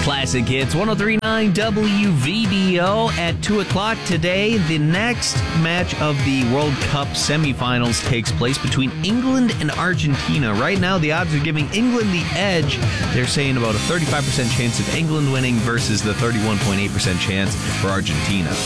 Classic Hits, 103.9 WVBO at 2 o'clock today. The next match of the World Cup semifinals takes place between England and Argentina. Right now, the odds are giving England the edge. They're saying about a 35% chance of England winning versus the 31.8% chance for Argentina.